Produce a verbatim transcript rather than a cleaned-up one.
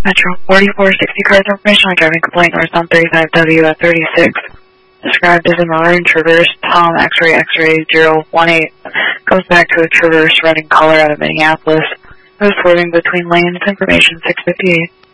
Metro forty-four sixty cars information on driving complaint northbound thirty-five W at thirty-six. Described as a maroon Traverse Tom X-ray X-ray zero one eight. Goes back to a Traverse running color out of Minneapolis. It was swerving between lanes. Information six fifty-eight.